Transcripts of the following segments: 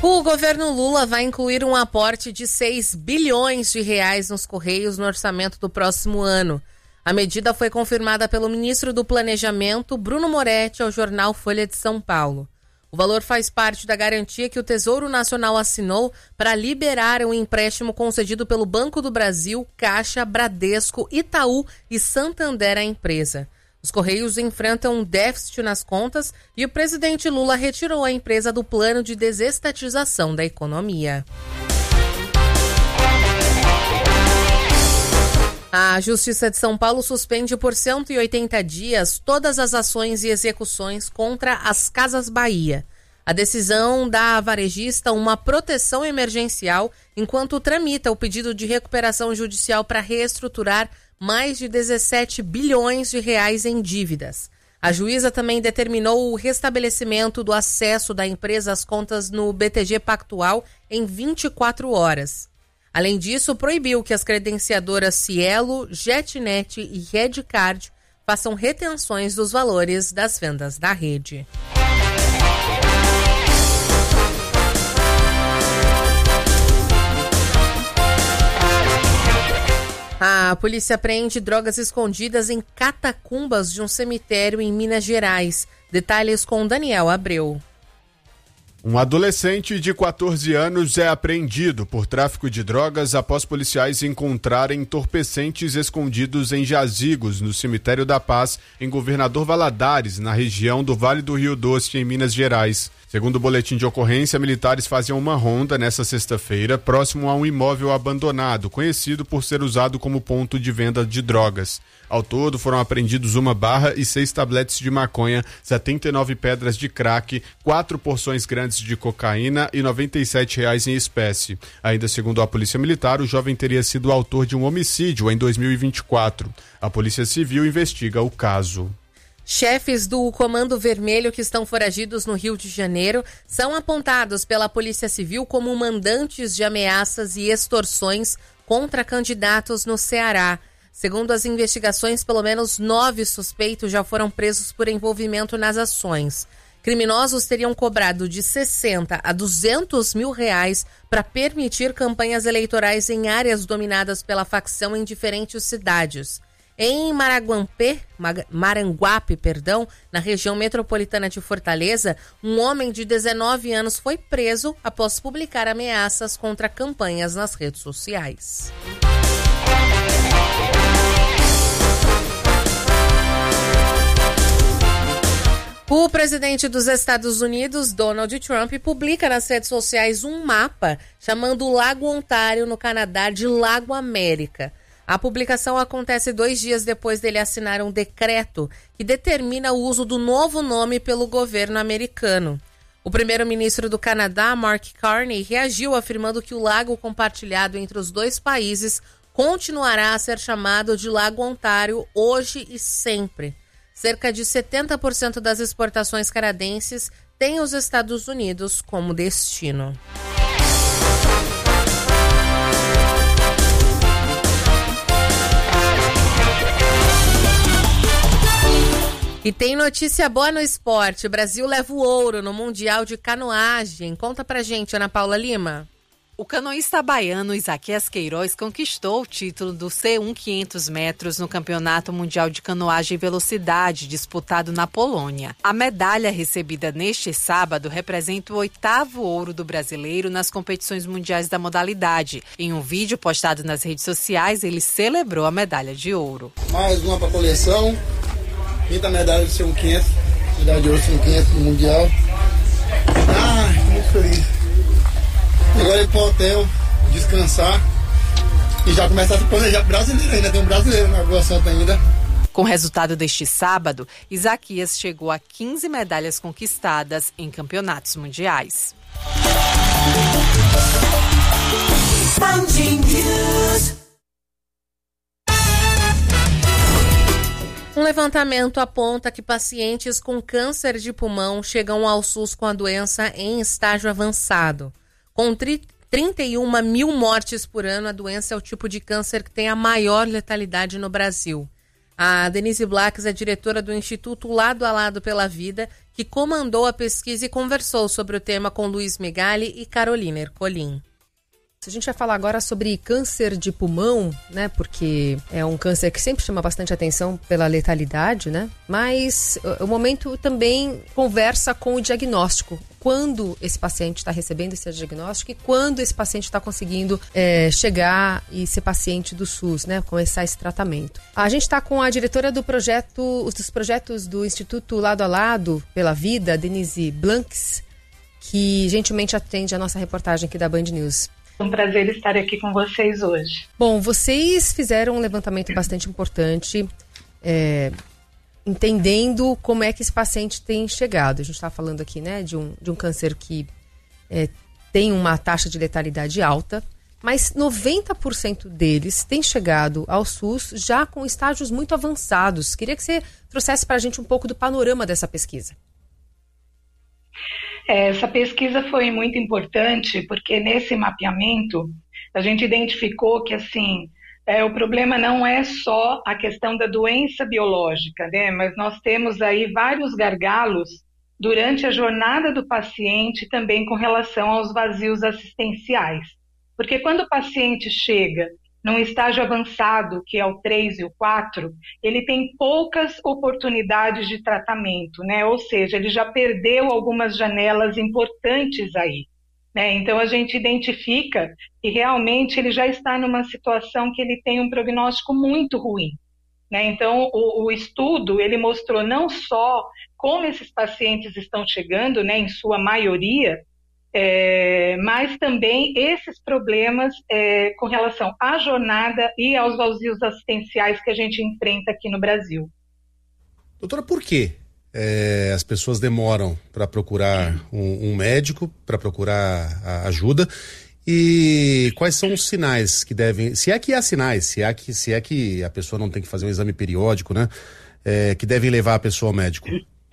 O governo Lula vai incluir um aporte de 6 bilhões de reais nos Correios no orçamento do próximo ano. A medida foi confirmada pelo ministro do Planejamento, Bruno Moretti, ao jornal Folha de São Paulo. O valor faz parte da garantia que o Tesouro Nacional assinou para liberar um empréstimo concedido pelo Banco do Brasil, Caixa, Bradesco, Itaú e Santander à empresa. Os Correios enfrentam um déficit nas contas e o presidente Lula retirou a empresa do plano de desestatização da economia. A Justiça de São Paulo suspende por 180 dias todas as ações e execuções contra as Casas Bahia. A decisão dá à varejista uma proteção emergencial enquanto tramita o pedido de recuperação judicial para reestruturar mais de 17 bilhões de reais em dívidas. A juíza também determinou o restabelecimento do acesso da empresa às contas no BTG Pactual em 24 horas. Além disso, proibiu que as credenciadoras Cielo, JetNet e Redcard façam retenções dos valores das vendas da rede. A polícia apreende drogas escondidas em catacumbas de um cemitério em Minas Gerais. Detalhes com Daniel Abreu. Um adolescente de 14 anos é apreendido por tráfico de drogas após policiais encontrarem entorpecentes escondidos em jazigos no Cemitério da Paz, em Governador Valadares, na região do Vale do Rio Doce, em Minas Gerais. Segundo o boletim de ocorrência, militares faziam uma ronda nesta sexta-feira, próximo a um imóvel abandonado, conhecido por ser usado como ponto de venda de drogas. Ao todo, foram apreendidos 1 barra e 6 tabletes de maconha, 79 pedras de crack, 4 porções grandes de cocaína e R$ 97 em espécie. Ainda segundo a Polícia Militar, o jovem teria sido autor de um homicídio em 2024. A Polícia Civil investiga o caso. Chefes do Comando Vermelho que estão foragidos no Rio de Janeiro são apontados pela Polícia Civil como mandantes de ameaças e extorsões contra candidatos no Ceará. Segundo as investigações, pelo menos 9 suspeitos já foram presos por envolvimento nas ações. Criminosos teriam cobrado de 60 a 200 mil reais para permitir campanhas eleitorais em áreas dominadas pela facção em diferentes cidades. Em Maranguape, na região metropolitana de Fortaleza, um homem de 19 anos foi preso após publicar ameaças contra campanhas nas redes sociais. O presidente dos Estados Unidos, Donald Trump, publica nas redes sociais um mapa chamando o Lago Ontário, no Canadá, de Lago América. A publicação acontece 2 dias depois dele assinar um decreto que determina o uso do novo nome pelo governo americano. O primeiro-ministro do Canadá, Mark Carney, reagiu afirmando que o lago compartilhado entre os 2 países continuará a ser chamado de Lago Ontário hoje e sempre. Cerca de 70% das exportações canadenses têm os Estados Unidos como destino. E tem notícia boa no esporte. O Brasil leva o ouro no Mundial de Canoagem. Conta pra gente, Ana Paula Lima. O canoísta baiano Isaquias Queiroz conquistou o título do C1 500 metros no Campeonato Mundial de Canoagem e Velocidade, disputado na Polônia. A medalha recebida neste sábado representa o 8º ouro do brasileiro nas competições mundiais da modalidade. Em um vídeo postado nas redes sociais, ele celebrou a medalha de ouro. Mais uma para a coleção. 5ª medalha do C1 500, medalha de ouro C1 500 no Mundial. Muito feliz. Agora ir pro hotel, descansar e já começar a se planejar brasileiro ainda. Tem um brasileiro na Água Santa ainda. Com o resultado deste sábado, Isaquias chegou a 15 medalhas conquistadas em campeonatos mundiais. Um levantamento aponta que pacientes com câncer de pulmão chegam ao SUS com a doença em estágio avançado. Com 31 mil mortes por ano, a doença é o tipo de câncer que tem a maior letalidade no Brasil. A Denise Blacks é diretora do Instituto Lado a Lado pela Vida, que comandou a pesquisa e conversou sobre o tema com Luiz Megali e Carolina Ercolim. A gente vai falar agora sobre câncer de pulmão, né? Porque é um câncer que sempre chama bastante atenção pela letalidade, né? Mas o momento também conversa com o diagnóstico. Quando esse paciente está recebendo esse diagnóstico e quando esse paciente está conseguindo chegar e ser paciente do SUS, né? Começar esse tratamento. A gente está com a diretora dos projetos do Instituto Lado a Lado pela Vida, Denise Blacks, que gentilmente atende a nossa reportagem aqui da Band News. Um prazer estar aqui com vocês hoje. Bom, vocês fizeram um levantamento bastante importante, entendendo como é que esse paciente tem chegado. A gente está falando aqui, né, de um câncer que tem uma taxa de letalidade alta, mas 90% deles têm chegado ao SUS já com estágios muito avançados. Queria que você trouxesse para a gente um pouco do panorama dessa pesquisa. Essa pesquisa foi muito importante porque nesse mapeamento a gente identificou que assim, o problema não é só a questão da doença biológica, né? Mas nós temos aí vários gargalos durante a jornada do paciente também com relação aos vazios assistenciais. Porque quando o paciente chega num estágio avançado, que é o 3 e o 4, ele tem poucas oportunidades de tratamento, né? Ou seja, ele já perdeu algumas janelas importantes aí, né? Então, a gente identifica que realmente ele já está numa situação que ele tem um prognóstico muito ruim, né? Então, o estudo, ele mostrou não só como esses pacientes estão chegando, né, em sua maioria, mas também esses problemas com relação à jornada e aos vazios assistenciais que a gente enfrenta aqui no Brasil. Doutora, por que as pessoas demoram para procurar um médico, para procurar ajuda? E quais são os sinais que devem... Se é que há sinais, se é que a pessoa não tem que fazer um exame periódico, né? Que devem levar a pessoa ao médico.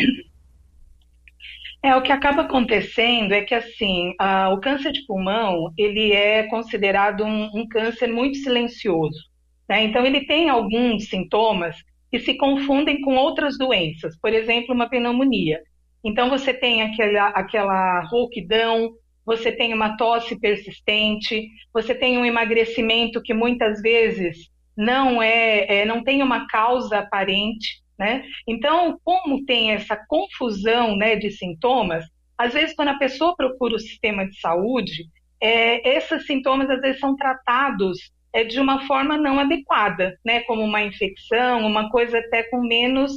O que acaba acontecendo é que, assim, o câncer de pulmão, ele é considerado um câncer muito silencioso, né? Então, ele tem alguns sintomas que se confundem com outras doenças, por exemplo, uma pneumonia. Então, você tem aquela rouquidão, você tem uma tosse persistente, você tem um emagrecimento que muitas vezes não tem uma causa aparente, né? Então, como tem essa confusão, né, de sintomas, às vezes quando a pessoa procura o sistema de saúde, esses sintomas às vezes são tratados de uma forma não adequada, né, como uma infecção, uma coisa até com menos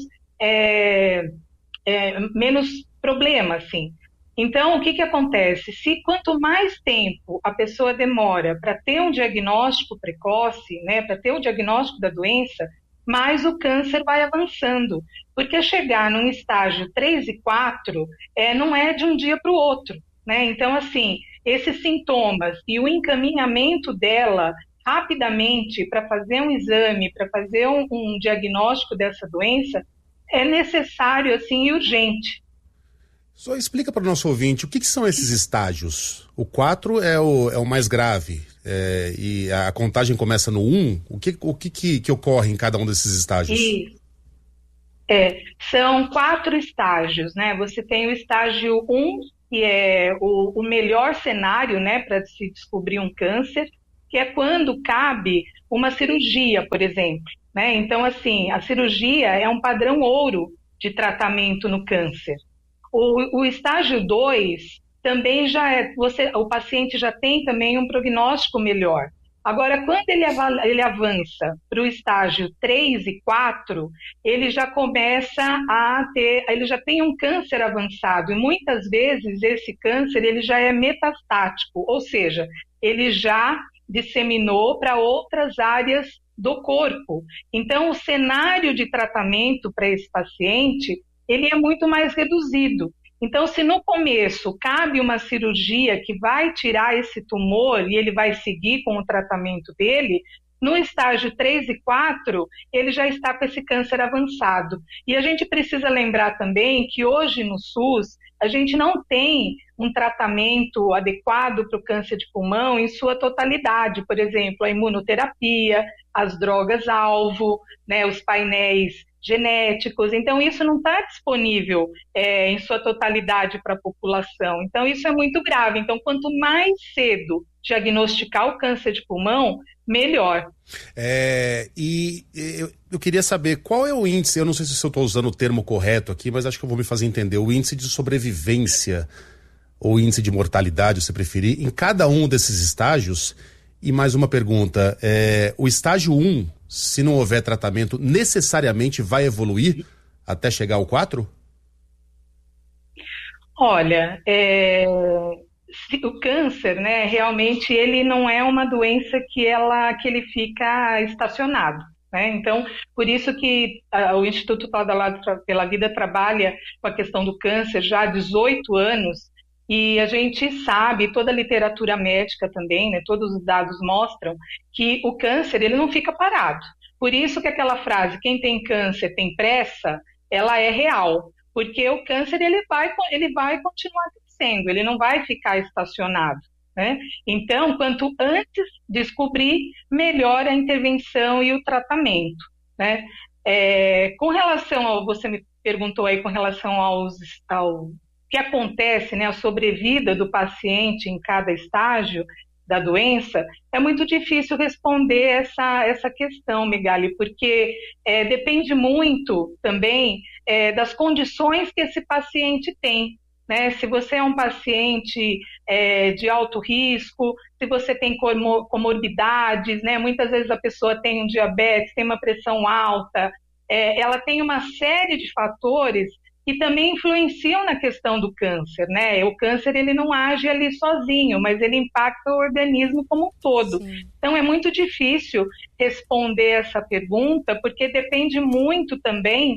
problema, assim. Então, o que acontece? Quanto mais tempo a pessoa demora para ter um diagnóstico precoce, né, para ter o diagnóstico da doença, mais o câncer vai avançando, porque chegar num estágio 3 e 4 não é de um dia para o outro, né? Então, assim, esses sintomas e o encaminhamento dela rapidamente para fazer um exame, para fazer um diagnóstico dessa doença, é necessário, assim, e urgente. Só explica para o nosso ouvinte o que são esses estágios. O 4 é o mais grave, e a contagem começa no 1. O que ocorre em cada um desses estágios? Isso. São 4 estágios, né? Você tem o estágio 1, que é o melhor cenário, né, para se descobrir um câncer, que é quando cabe uma cirurgia, por exemplo, né? Então, assim, a cirurgia é um padrão ouro de tratamento no câncer. O estágio 2 também o paciente já tem também um prognóstico melhor. Agora, quando ele avança para o estágio 3 e 4, ele já começa ele já tem um câncer avançado, e muitas vezes esse câncer ele já é metastático, ou seja, ele já disseminou para outras áreas do corpo. Então, o cenário de tratamento para esse paciente ele é muito mais reduzido. Então, se no começo cabe uma cirurgia que vai tirar esse tumor e ele vai seguir com o tratamento dele, no estágio 3 e 4, ele já está com esse câncer avançado. E a gente precisa lembrar também que hoje no SUS, a gente não tem um tratamento adequado para o câncer de pulmão em sua totalidade. Por exemplo, a imunoterapia, as drogas-alvo, né, os painéis genéticos. Então, isso não está disponível em sua totalidade para a população. Então, isso é muito grave. Então, quanto mais cedo diagnosticar o câncer de pulmão, melhor. Eu queria saber qual é o índice, eu não sei se eu estou usando o termo correto aqui, mas acho que eu vou me fazer entender, o índice de sobrevivência ou índice de mortalidade, se preferir, em cada um desses estágios. E mais uma pergunta, o estágio 1, se não houver tratamento, necessariamente vai evoluir até chegar ao 4? Olha, o câncer, né, realmente ele não é uma doença que ele fica estacionado, né? Então, por isso que o Instituto Lado pela Vida trabalha com a questão do câncer já há 18 anos, e a gente sabe, toda a literatura médica também, né, todos os dados mostram que o câncer ele não fica parado. Por isso que aquela frase, quem tem câncer tem pressa, ela é real, porque o câncer ele vai continuar crescendo, ele não vai ficar estacionado, né? Então, quanto antes descobrir, melhor a intervenção e o tratamento, né? Com relação você me perguntou aí com relação ao que acontece, né, a sobrevida do paciente em cada estágio da doença, é muito difícil responder essa questão, Megali, porque depende muito também das condições que esse paciente tem, né? Se você é um paciente de alto risco, se você tem comorbidades, né? Muitas vezes a pessoa tem um diabetes, tem uma pressão alta, ela tem uma série de fatores que também influenciam na questão do câncer, né? O câncer ele não age ali sozinho, mas ele impacta o organismo como um todo. Sim. Então é muito difícil responder essa pergunta, porque depende muito também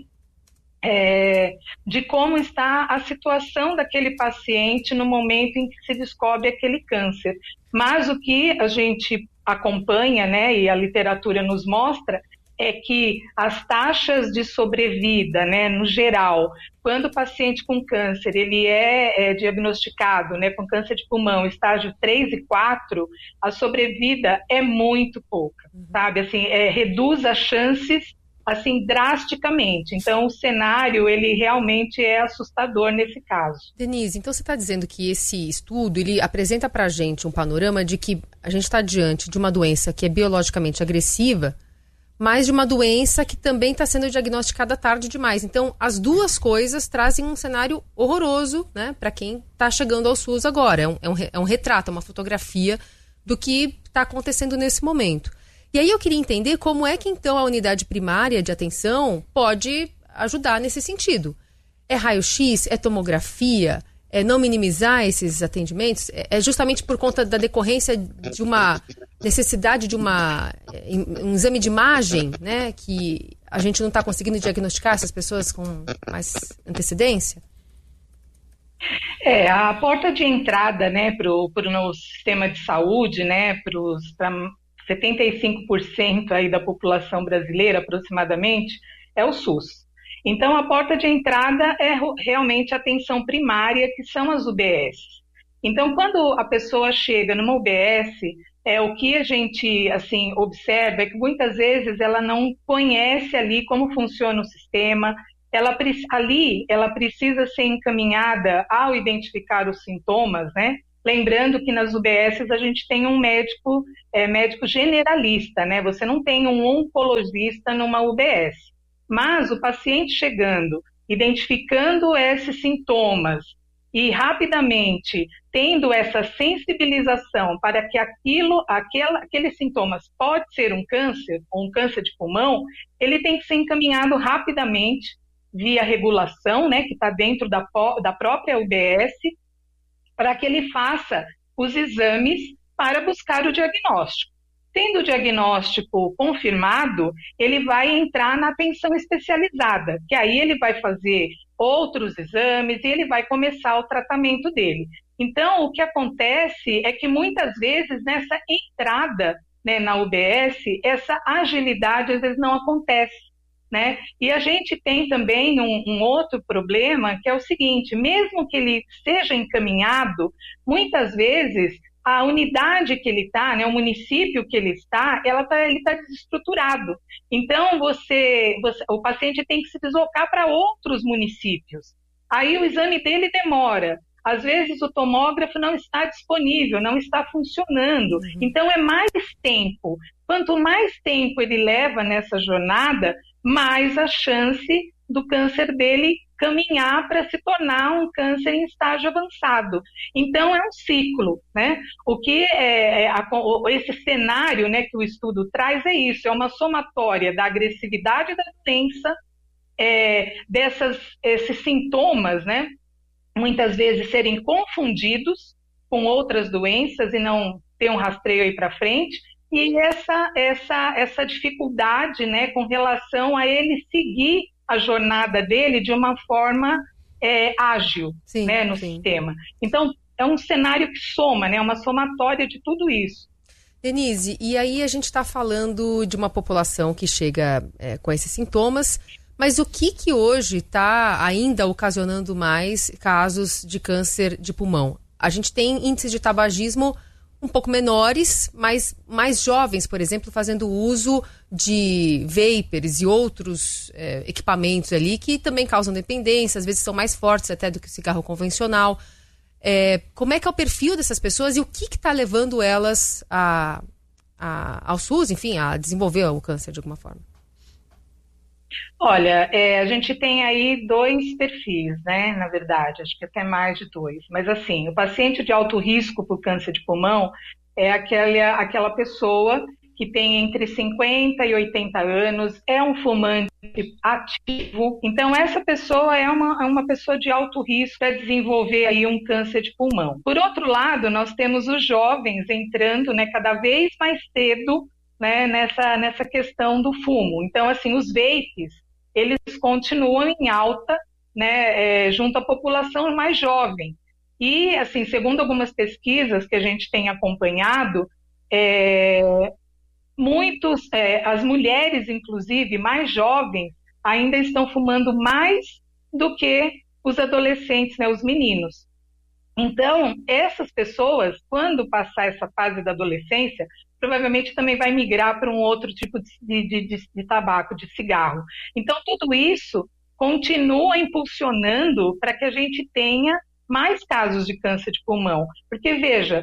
de como está a situação daquele paciente no momento em que se descobre aquele câncer. Mas o que a gente acompanha, né, e a literatura nos mostra, é que as taxas de sobrevida, né, no geral, quando o paciente com câncer ele é diagnosticado, né, com câncer de pulmão, estágio 3 e 4, a sobrevida é muito pouca, sabe? Assim, reduz as chances assim, drasticamente. Então, o cenário, ele realmente é assustador nesse caso. Denise, então você está dizendo que esse estudo, ele apresenta para a gente um panorama de que a gente está diante de uma doença que é biologicamente agressiva, mas de uma doença que também está sendo diagnosticada tarde demais. Então, as duas coisas trazem um cenário horroroso, né, para quem está chegando ao SUS agora. É um retrato, uma fotografia do que está acontecendo nesse momento. E aí eu queria entender como é que então a unidade primária de atenção pode ajudar nesse sentido. É raio-x? É tomografia? É não minimizar esses atendimentos? É justamente por conta da decorrência de uma necessidade de um exame de imagem, né, que a gente não está conseguindo diagnosticar essas pessoas com mais antecedência? A porta de entrada, né, para o sistema de saúde, né, para 75% aí da população brasileira, aproximadamente, é o SUS. Então, a porta de entrada é realmente a atenção primária, que são as UBS. Então, quando a pessoa chega numa UBS, o que a gente assim, observa é que muitas vezes ela não conhece ali como funciona o sistema, ela precisa ser encaminhada ao identificar os sintomas, né? Lembrando que nas UBSs a gente tem um médico generalista, né? Você não tem um oncologista numa UBS. Mas o paciente chegando, identificando esses sintomas e rapidamente tendo essa sensibilização para que aqueles sintomas pode ser um câncer ou um câncer de pulmão, ele tem que ser encaminhado rapidamente via regulação, né? Que está dentro da própria UBS, para que ele faça os exames para buscar o diagnóstico. Tendo o diagnóstico confirmado, ele vai entrar na atenção especializada, que aí ele vai fazer outros exames e ele vai começar o tratamento dele. Então, o que acontece é que muitas vezes nessa entrada, né, na UBS, essa agilidade às vezes não acontece, né? E a gente tem também um outro problema, que é o seguinte: mesmo que ele seja encaminhado, muitas vezes a unidade que ele está, né, o município que ele está desestruturado. Então, o paciente tem que se deslocar para outros municípios. Aí o exame dele demora. Às vezes o tomógrafo não está disponível, não está funcionando. Então é mais tempo. Quanto mais tempo ele leva nessa jornada, mais a chance do câncer dele caminhar para se tornar um câncer em estágio avançado. Então é um ciclo, né? O que esse cenário, né, que o estudo traz é isso, é uma somatória da agressividade da doença, esses sintomas, né, muitas vezes serem confundidos com outras doenças e não ter um rastreio aí para frente, e essa dificuldade, né, com relação a ele seguir a jornada dele de uma forma ágil, sim, né, no sistema. Então, é um cenário que soma, né, uma somatória de tudo isso. Denise, e aí a gente está falando de uma população que chega com esses sintomas, mas o que hoje está ainda ocasionando mais casos de câncer de pulmão? A gente tem índices de tabagismo um pouco menores, mas mais jovens, por exemplo, fazendo uso de vapers e outros equipamentos ali que também causam dependência, às vezes são mais fortes até do que o cigarro convencional. Como é que é o perfil dessas pessoas e o que está levando elas ao SUS, enfim, a desenvolver o câncer de alguma forma? Olha, a gente tem aí 2 perfis, né, na verdade, acho que até mais de 2, mas assim, o paciente de alto risco por câncer de pulmão é aquela pessoa que tem entre 50 e 80 anos, é um fumante ativo, então essa pessoa é uma pessoa de alto risco para desenvolver aí um câncer de pulmão. Por outro lado, nós temos os jovens entrando, né, cada vez mais cedo, né, nessa questão do fumo. Então, assim, os vapes, eles continuam em alta, né, junto à população mais jovem. E, assim, segundo algumas pesquisas que a gente tem acompanhado, as mulheres, inclusive, mais jovens, ainda estão fumando mais do que os adolescentes, né, os meninos. Então, essas pessoas, quando passar essa fase da adolescência, provavelmente também vai migrar para um outro tipo de tabaco, de cigarro. Então, tudo isso continua impulsionando para que a gente tenha mais casos de câncer de pulmão. Porque, veja,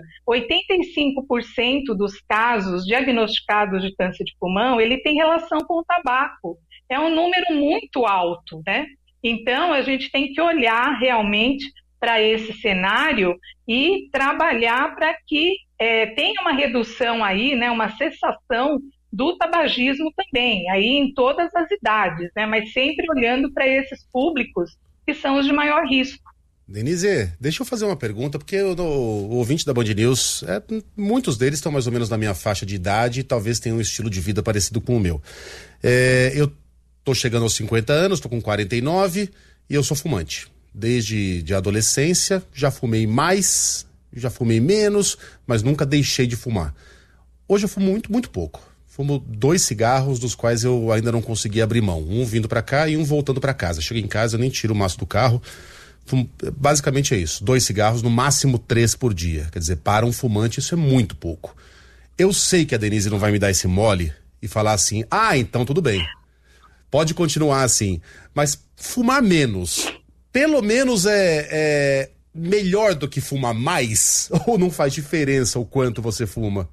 85% dos casos diagnosticados de câncer de pulmão, ele tem relação com o tabaco. É um número muito alto, né? Então, a gente tem que olhar realmente para esse cenário e trabalhar para que tenha uma redução aí, né, uma cessação do tabagismo também, aí em todas as idades, né, mas sempre olhando para esses públicos que são os de maior risco. Denise, deixa eu fazer uma pergunta, porque o ouvinte da Band News, muitos deles estão mais ou menos na minha faixa de idade e talvez tenham um estilo de vida parecido com o meu. Eu estou chegando aos 50 anos, estou com 49 e eu sou fumante. Desde a adolescência, já fumei mais, já fumei menos, mas nunca deixei de fumar. Hoje eu fumo muito, muito pouco. Fumo 2 cigarros, dos quais eu ainda não consegui abrir mão. Um vindo para cá e um voltando para casa. Chego em casa, eu nem tiro o maço do carro. Fumo, basicamente é isso. 2 cigarros, no máximo 3 por dia. Quer dizer, para um fumante isso é muito pouco. Eu sei que a Denise não vai me dar esse mole e falar assim, então tudo bem. Pode continuar assim. Mas fumar menos... Pelo menos é melhor do que fumar mais? Ou não faz diferença o quanto você fuma?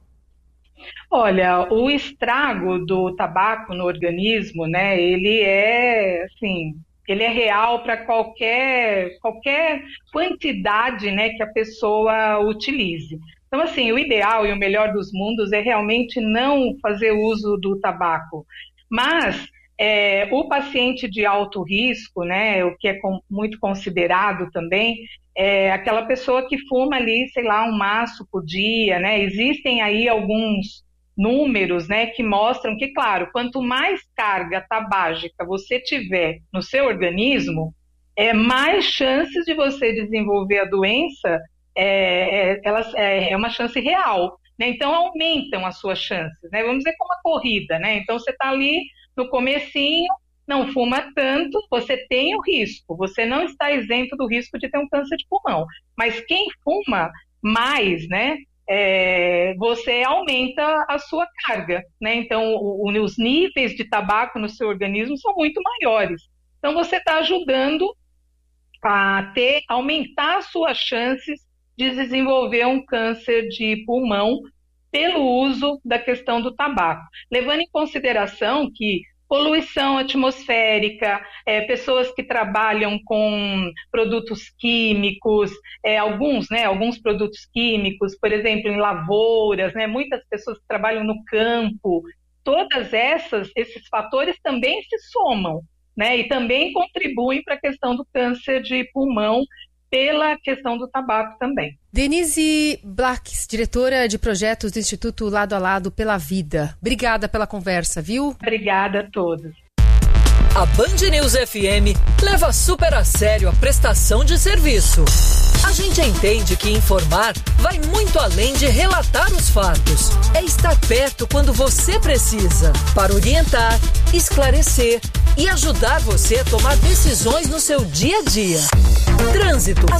Olha, o estrago do tabaco no organismo, né, ele é real para qualquer quantidade, né, que a pessoa utilize. Então, assim, o ideal e o melhor dos mundos é realmente não fazer uso do tabaco. Mas o paciente de alto risco, né, o que é muito considerado também, é aquela pessoa que fuma ali, sei lá, um maço por dia, né? Existem aí alguns números, né, que mostram que, claro, quanto mais carga tabágica você tiver no seu organismo, mais chances de você desenvolver a doença, é uma chance real, né? Então aumentam as suas chances, né? Vamos dizer como uma corrida, né? Então você está ali no comecinho, não fuma tanto, você tem o risco, você não está isento do risco de ter um câncer de pulmão. Mas quem fuma mais, né, você aumenta a sua carga, né? Então, os níveis de tabaco no seu organismo são muito maiores. Então, você está ajudando a aumentar as suas chances de desenvolver um câncer de pulmão pelo uso da questão do tabaco. Levando em consideração que poluição atmosférica, pessoas que trabalham com produtos químicos, alguns produtos químicos, por exemplo, em lavouras, né, muitas pessoas que trabalham no campo, todas esses fatores também se somam, né, e também contribuem para a questão do câncer de pulmão pela questão do tabaco também. Denise Blacks, diretora de projetos do Instituto Lado a Lado pela Vida. Obrigada pela conversa, viu? Obrigada a todos. A Band News FM leva super a sério a prestação de serviço. A gente entende que informar vai muito além de relatar os fatos. É estar perto quando você precisa, para orientar, esclarecer e ajudar você a tomar decisões no seu dia a dia. Trânsito,